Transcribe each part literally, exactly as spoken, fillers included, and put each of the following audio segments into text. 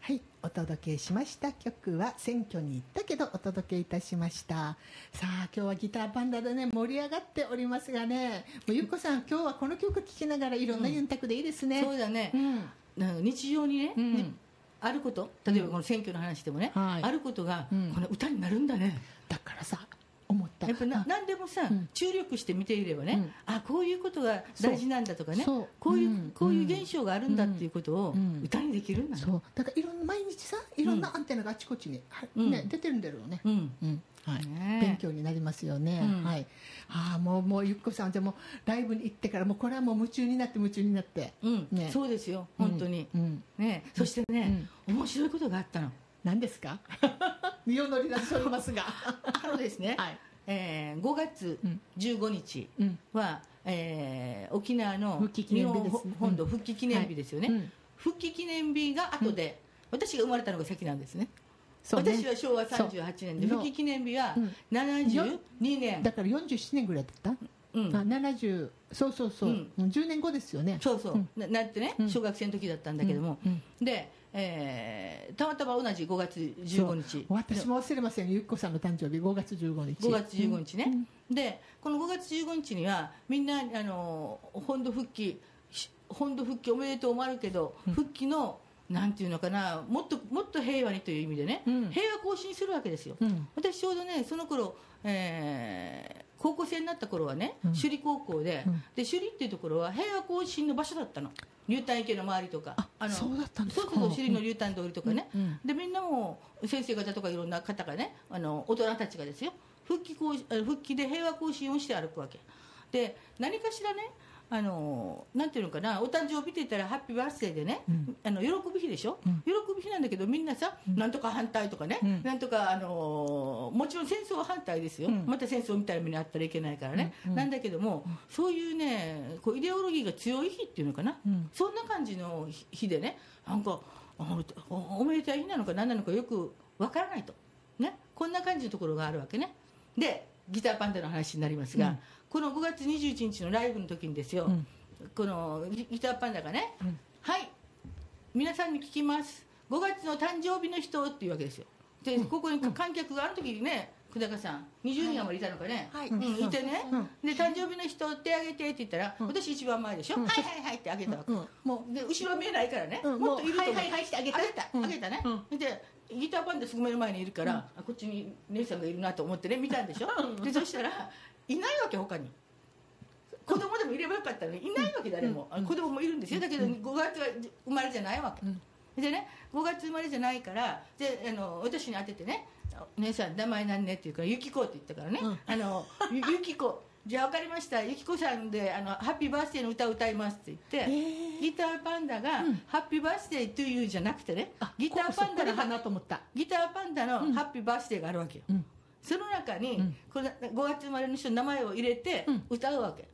はい、お届けしました曲は選挙に行ったけどお届けいたしました。さあ今日はギターバンドでね盛り上がっておりますがね、もうゆっこさん今日はこの曲聴きながらいろんなユンタクでいいですね、 うん、そうだね、うん、なんか日常にね、うん、あること例えばこの選挙の話でもね、うん、あることがこの歌になるんだね、 だからさ思ったやっぱな何でもさ、うん、注力して見ていればね、うん、あこういうことが大事なんだとかね、こういう、うん、こういう現象があるんだっていうことを歌にできるんだね、 そうだからいろんな毎日さいろんなアンテナがあちこちに、うんね、出てるんだろうね、うんうんはいね、勉強になりますよね、うんはい、あもうもうゆっこさんじゃもうライブに行ってからもうこれはもう夢中になって夢中になって、 うんね、そうですよ本当に、うんね、そしてね、うん、面白いことがあったの。 何ですか身を乗り出しておりますがあのですね、はいえー、ごがつじゅうごにちは、うんえー、沖縄の日本本土復帰記念日ですよね、うんはいうん、復帰記念日が後で、うん、私が生まれたのが先なんですね。そうね、私はしょうわさんじゅうはちねんで復帰記念日はななじゅうにねん、 だからよんじゅうななねんぐらいだった、うん、あななじゅうそうそうそう、うん、じゅうねんごですよね。 そうそう、うん、な, なってね小学生の時だったんだけども、うんうん、で、えー、たまたま同じごがつじゅうごにち、 私も忘れませんゆっこさんの誕生日ごがつじゅうごにち、 ごがつじゅうごにちね、うん、でこのごがつじゅうごにちにはみんなあの本土復帰本土復帰おめでとうもあるけど、うん、復帰のなんていうのかなもっともっと平和にという意味でね、うん、平和行進するわけですよ、うん、私ちょうどねその頃、えー、高校生になった頃はね、うん、首里高校で、うん、で首里っていうところは平和行進の場所だったの。竜丹池の周りとかあのそうだったんですか。 そうそう首里の竜丹通りとかね、うん、でみんなも先生方とかいろんな方がねあの大人たちがですよ復帰行復帰で平和行進をして歩くわけで、何かしらねあのなんていうのかなお誕生日って言ったらハッピーバースデーでね、うん、あの喜ぶ日でしょ、うん、喜ぶ日なんだけどみんなさ、うん、なんとか反対とかね、うん、なんとかあのもちろん戦争は反対ですよ、うん、また戦争みたいな目にあったらいけないからね、うん、なんだけども、うん、そういうねこうイデオロギーが強い日っていうのかな、うん、そんな感じの日でねなんか お, おめでたい日なのか何なのかよくわからないと、ね、こんな感じのところがあるわけね。でギターパンダの話になりますが、うん、このごがつにじゅういちにちのライブの時にですよ、うん、このギターパンダがね、うん、はい皆さんに聞きますごがつの誕生日の人っていうわけですよ。で、うん、ここに観客があの時にね久高さんにじゅうにん余りいたのかね、はいはいうん、いてね、うん、で誕生日の人手挙げてって言ったら、うん、私一番前でしょ、うん、はいはいはいって挙げたわけ、うん、もうで後ろ見えないからね、うん、もっといると思う、はいはいはいって挙げた挙げた、うん、挙げたね、うん、でギターパンダすぐ目の前にいるから、うん、こっちに姉さんがいるなと思ってね見たんでしょでそしたらいないわけ他に子供でもいればよかったのにいないわけ誰も、うん、子供もいるんですよ。だけどごがつは生まれじゃないわけ、うん、でねごがつ生まれじゃないからであの私に当ててね姉さん名前何ねって言うからゆきこって言ったからね、うん、あのゆ, ゆきこじゃあ分かりましたゆきこさんであのハッピーバースデーの歌を歌いますって言って、ギターパンダが、うん、ハッピーバースデートゥーユーじゃなくてねギターパンダの花と思ったギターパンダのハッピーバースデーがあるわけよ、うん、その中に、うん、このごがつ生まれの人の名前を入れて歌うわけ、うん、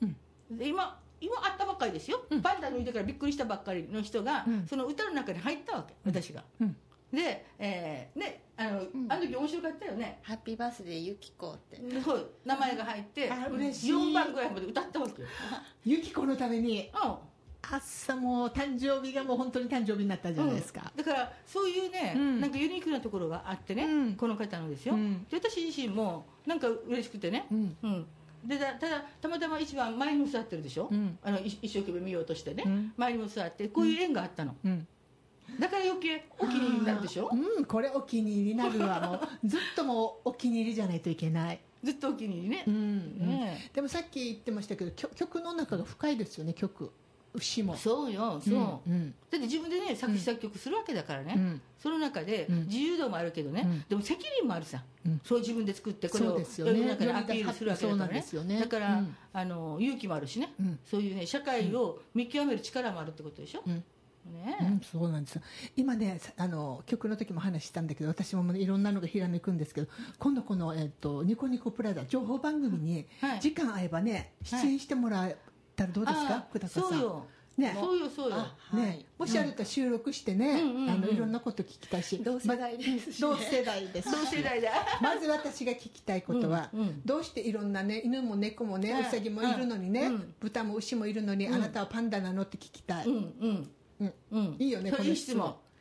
で今今会ったばっかりですよ、うん、パンダの歌からびっくりしたばっかりの人が、うん、その歌の中に入ったわけ私が、うん、で、えー、ねあの、うん、あの時面白かったよねハッピーバースデーゆきこってそう名前が入って嬉しいよんばんぐらいまで歌ったわけよゆきこのために、 うん朝もう誕生日がもう本当に誕生日になったじゃないですか、 うん、だからそういうね、うん、なんかユニークなところがあってね、うん、この方のですよ、うん、で私自身もなんか嬉しくてね、うんうん、でだただたまたま一番前にも座ってるでしょ、うん、あの一生懸命見ようとしてね、うん、前にも座ってこういう縁があったの、うんうんだから余計お気に入りになるでしょ。 うんこれお気に入りになるわもうずっともうお気に入りじゃないといけないずっとお気に入りね、 うんねでもさっき言ってましたけど曲の中が深いですよね曲詩もそうよそう、うんうん、だって自分でね作詞作曲するわけだからね、うん、その中で自由度もあるけどね、うん、でも責任もあるさ、うん、そう自分で作ってこれを世の中でアピールするわけだからね、ねだから、うん、あの勇気もあるしね、うん、そういうね社会を見極める力もあるってことでしょ、うんねうん、そうなんです今ねあの曲の時も話したんだけど私もいろんなのがひらめくんですけど今度この、えー、とニコニコプラザ情報番組に時間合えばね、はい、出演してもらったらどうですか、久高さん。 そうよね、そうよそうよ、 ねはい、もしあれたら収録してね、うん、あのいろんなこと聞きたいし、 同世代ですし、 ね、同世代です同世代だまず私が聞きたいことは、うんうん、どうしていろんなね犬も猫もね、うん、ウサギもいるのにね、うん、豚も牛もいるのに、うん、あなたはパンダなのって聞きたい、うんうんうん、いいよねこの質問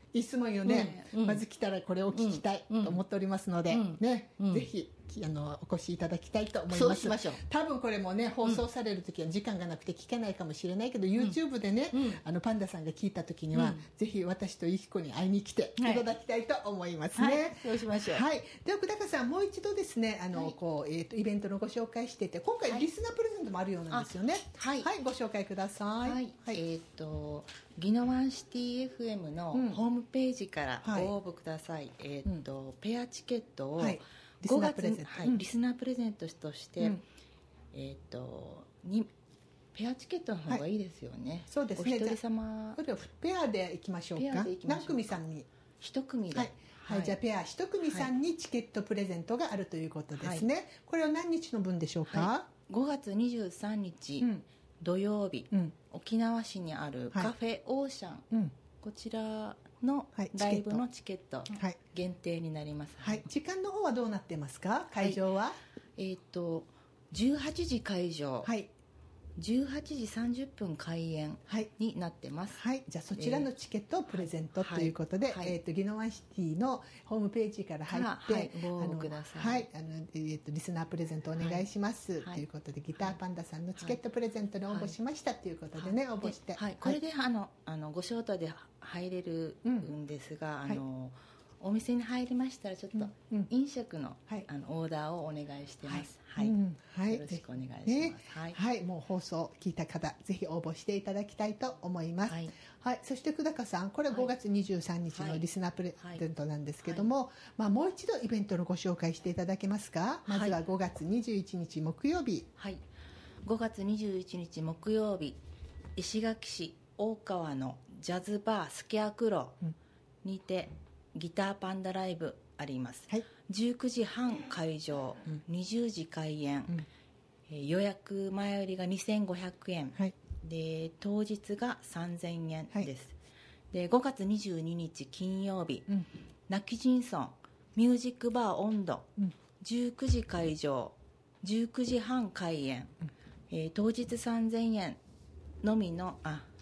いい質問よね、 うんまず来たらこれを聞きたいと思っておりますので、 うんね、 うんぜひあのお越しいただきたいと思います。 そうしましょう。 多分これもね放送される時は時間がなくて聞けないかもしれないけど、YouTube でね、 うんあのパンダさんが聞いた時には、 うんぜひ私とゆきこに会いに来ていただきたいと思いますね。 はい、そうしましょう。 はい、では久高さんもう一度ですねあの、 はいこうえー、とイベントのご紹介してて今回はいリスナープレゼントもあるようなんですよね。 はいご紹介ください。 はい、えっ、とギノワンシティ エフエム のうんホームページからごはい応募ください。えっ、と、ペアチケットをはいリスごがつナープレゼントはいうんリスナープレゼントとして、 うんえっ、とにペアチケットの方がいいですよね。 そうですねお一人様これはペアでいきましょうか。 ペアでいきましょうか何組さんに。 一組で、 はい、はいじゃあペア一組さんにチケットプレゼントがあるということですね。 はこれは何日の分でしょうか。 はごがつにじゅうさんにち、 うん土曜日、 うん沖縄市にあるはいカフェオーシャン、 うんこちらのはいライブのチケットはい限定になります。 はい、時間の方はどうなってますか。会場は。 えっ、とじゅうはちじ会場、 はいじゅうはちじさんじゅっぷん開演はい。 になってます。 はい、じゃあそちらのチケットをプレゼントということで、 はいはいえっ、とギノワンシティのホームページから入って、 からはいご応募あのくださいはい、あのえっ、とリスナープレゼントお願いします、 はいということでギターパンダさんのチケットプレゼントに応募しましたということでね、応募して、 ではい、これで、あのあのご招待で入れるんですが、あのお店に入りましたらちょっとうんうん飲食の,、 はいあのオーダーをお願いしてます。はい、 うんはいよろしくお願いします。 ねはいはい、もう放送聞いた方ぜひ応募していただきたいと思います。ははいい、 そして久高さん、これはいごがつにじゅうさんにちのリスナープレゼントなんですけども、まあもう一度イベントのご紹介していただけますか。まずはごがつにじゅういちにち木曜日。 はい、ごがつにじゅういちにち木曜日、石垣市大川のジャズバースケアクロにてギターパンダライブあります。 はいじゅうくじはん会場、 うんにじゅうじ開演、 うんえー予約前売りがにせんごひゃくえん、 はいで当日がさんぜんえんです、でごがつにじゅうににち金曜日、 うんナキジンソンミュージックバー温度、 うんじゅうくじ会場じゅうくじはん開演、えー当日さんぜんえんのみのあ